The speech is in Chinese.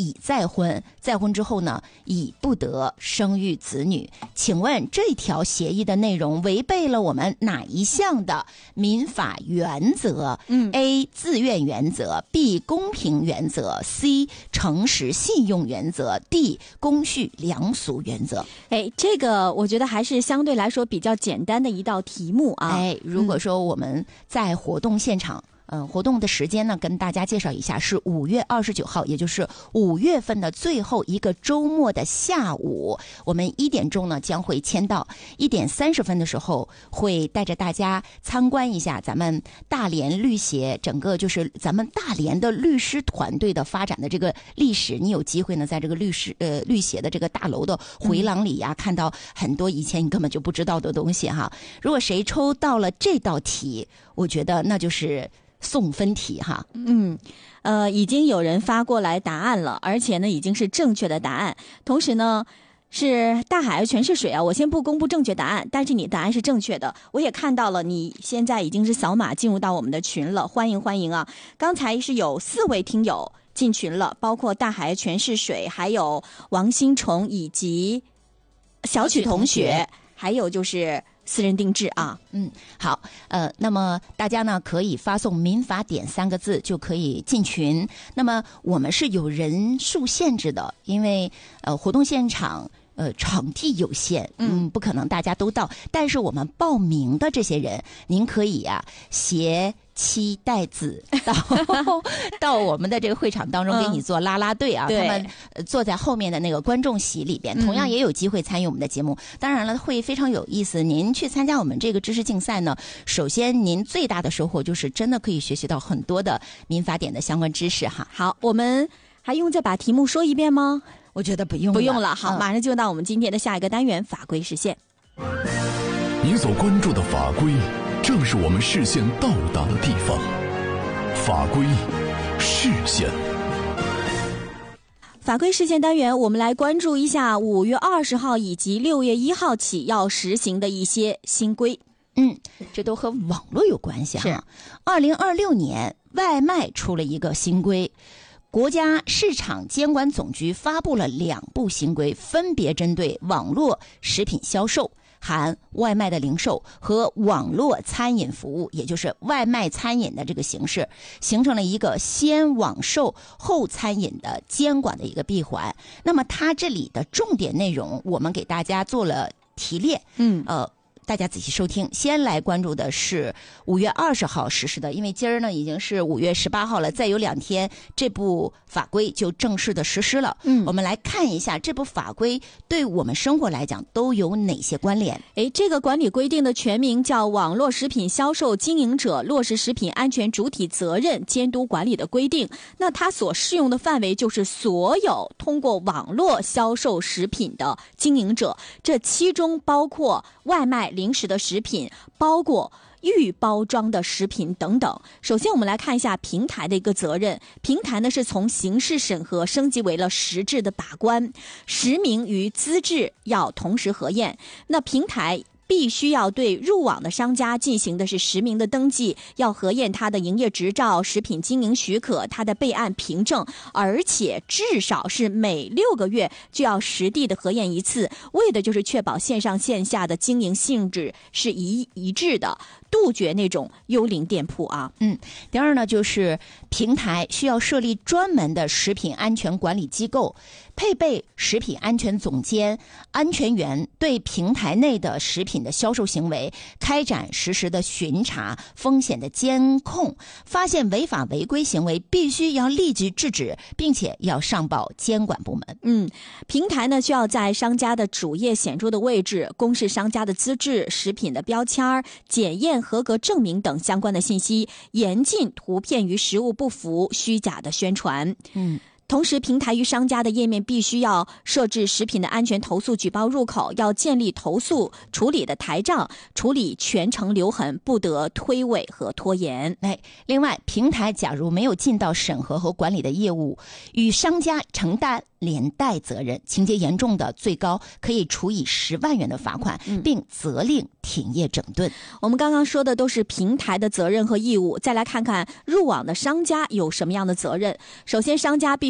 已再婚，再婚之后呢，已不得生育子女。请问这条协议的内容违背了我们哪一项的民法原则？A. 自愿原则 B. 公平原则 C. 诚实信用原则 D. 公序良俗原则。 这个我觉得还是相对来说比较简单的一道题目啊。 如果说我们在活动现场，活动的时间呢，跟大家介绍一下，是5月29号，也就是5月份的最后一个周末的下午，我们1点钟呢将会签到，1点30分的时候会带着大家参观一下咱们大连律协整个就是咱们大连的律师团队的发展的这个历史。你有机会呢在这个律协的这个大楼的回廊里呀，看到很多以前你根本就不知道的东西哈。如果谁抽到了这道题，我觉得那就是送分题哈。 已经有人发过来答案了，而且呢已经是正确的答案。同时呢是大海全是水啊，我先不公布正确答案，但是你答案是正确的。我也看到了，你现在已经是扫码进入到我们的群了，欢迎啊！刚才是有4位听友进群了，包括大海全是水，还有王新虫以及小曲同学，还有就是私人定制啊。 好，那么大家呢可以发送民法典3个字就可以进群。那么我们是有人数限制的，因为活动现场场地有限，不可能大家都到。但是我们报名的这些人，您可以携妻带子到我们的这个会场当中给你做啦啦队啊。他们坐在后面的那个观众席里边，同样也有机会参与我们的节目。当然了，会非常有意思。您去参加我们这个知识竞赛呢，首先您最大的收获就是真的可以学习到很多的民法典的相关知识哈。 好，我们还用再把题目说一遍吗？ 我觉得不用了。好，马上就到我们今天的下一个单元，法规视线。 你所关注的法规，正是我们视线到达的地方。法规视线。 法规视线单元，我们来关注一下5月20号以及6月1号起要实行的一些新规。 这都和网络有关系哈。2026年外卖出了一个新规。国家市场监管总局发布了2部新规，分别针对网络食品销售，含外卖的零售和网络餐饮服务，也就是外卖餐饮的这个形式，形成了一个先网售后餐饮的监管的一个闭环。那么它这里的重点内容，我们给大家做了提炼。大家仔细收听。先来关注的是5月20号实施的，因为今儿呢已经是5月18号了，再有2天这部法规就正式的实施了。我们来看一下这部法规对我们生活来讲都有哪些关联。 这个管理规定的全名叫《网络食品销售经营者落实食品安全主体责任监督管理的规定》。那它所适用的范围就是所有通过网络销售食品的经营者，这其中包括外卖、零食的食品，包括预包装的食品等等。首先我们来看一下平台的一个责任。平台呢是从刑事审核升级为了实质的把关，实名与资质要同时核验。那平台必须要对入网的商家进行的是实名的登记，要核验他的营业执照、食品经营许可、他的备案凭证，而且至少是每6个月就要实地的核验一次，为的就是确保线上线下的经营性质是一致的，杜绝那种幽灵店铺啊。 第二呢，就是平台需要设立专门的食品安全管理机构，配备食品安全总监、安全员，对平台内的食品的销售行为开展实时的巡查、风险的监控，发现违法违规行为必须要立即制止，并且要上报监管部门。 平台呢需要在商家的主页显著的位置公示商家的资质、食品的标签、检验合格证明等相关的信息，严禁图片与实物不符、虚假的宣传。同时，平台与商家的页面必须要设置食品的安全投诉举报入口，要建立投诉处理的台账，处理全程留痕，不得推诿和拖延。 另外，平台假如没有尽到审核和管理的业务，与商家承担连带责任，情节严重的，最高可以处以10万元的罚款，并责令停业整顿。 我们刚刚说的都是平台的责任和义务，再来看看入网的商家有什么样的责任。首先，商家必